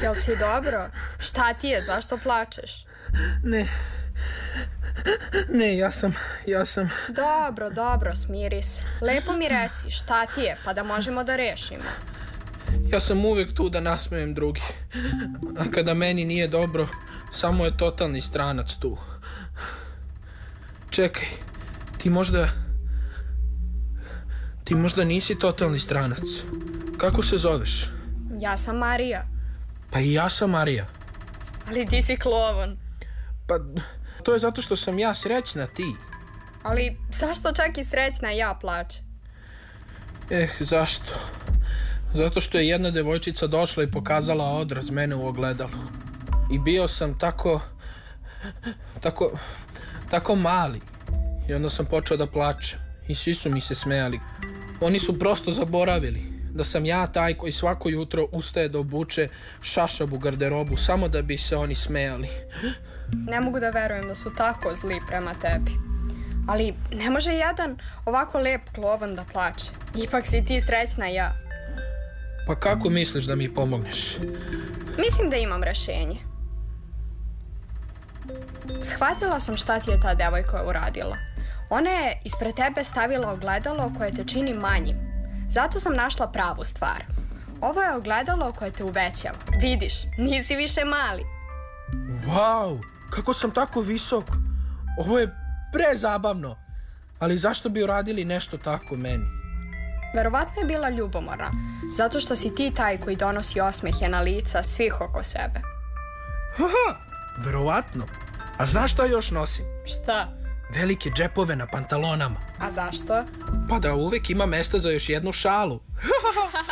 Jel si dobro? Šta ti je? Zašto plačeš? Ne, ja sam... Dobro, smiri se. Lepo mi reci, šta ti je, pa da možemo da rešimo. Ja sam uvek tu da nasmejem drugi. A kada meni nije dobro, samo je totalni stranac tu. Čekaj, ti možda nisi totalni stranac. Kako se zoveš? Ja sam Marija. Pa i ja sam Marija. Ali ti si klovon. Pa, to je zato što sam ja srećna, ti. Ali zašto čak i srećna ja plačem? Zašto? Zato što je jedna devojčica došla i pokazala odraz mene u ogledalu. I bio sam tako mali. I onda sam počeo da plačem. I svi su mi se smejali. Oni su prosto zaboravili da sam ja taj koji svako jutro ustaje da obuče šašavu garderobu samo da bi se oni smejali. Ne mogu da verujem da su tako zli prema tebi. Ali ne može jedan ovako lep klovon da plače. Ipak si ti srećna ja. Pa kako misliš da mi pomogneš? Mislim da imam rešenje. Shvatila sam šta ti je ta devojka uradila. Ona je ispred tebe stavila ogledalo koje te čini manjim. Zato sam našla pravu stvar. Ovo je ogledalo koje te uvećava. Vidiš, nisi više mali. Wow, kako sam tako visok. Ovo je prezabavno. Ali zašto bi uradili nešto tako meni? Verovatno je bila ljubomorna. Zato što si ti taj koji donosi osmehe na lica svih oko sebe. Haha, verovatno. A znaš šta još nosim? Šta? Velike džepove na pantalonama. A zašto? Pa da uvek ima mesta za još jednu šalu.